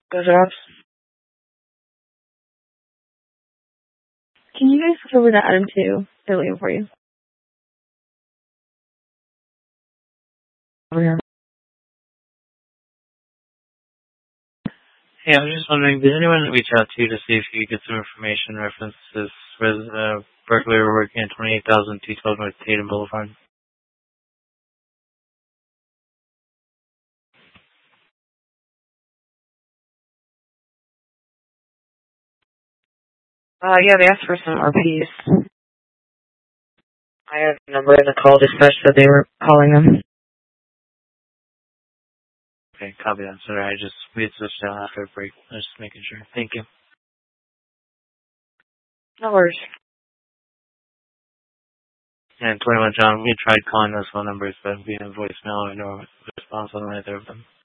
Goes off. Can you guys switch over to Adam too? They're waiting for you. Over here. Hey, I was just wondering, did anyone reach out to you to see if you could get some information references with Berkeley were working at 28,212 North Tatum Boulevard? Yeah, they asked for some RPs. I have a number in the call dispatch that they were calling them. Okay, copy that. Sorry, we had switched out after a break. I was just making sure. Thank you. No worries. And 21 John, we tried calling those phone numbers, but we have voicemail or no response on either of them.